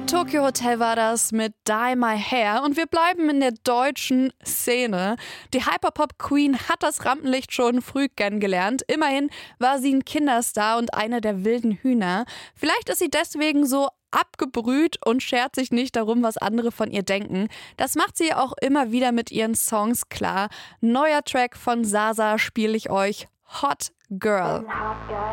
Tokyo Hotel war das mit Dye My Hair und wir bleiben in der deutschen Szene. Die Hyperpop-Queen hat das Rampenlicht schon früh kennengelernt. Immerhin war sie ein Kinderstar und eine der wilden Hühner. Vielleicht ist sie deswegen so abgebrüht und schert sich nicht darum, was andere von ihr denken. Das macht sie auch immer wieder mit ihren Songs klar. Neuer Track von Sasa spiele ich euch, Hot Girl.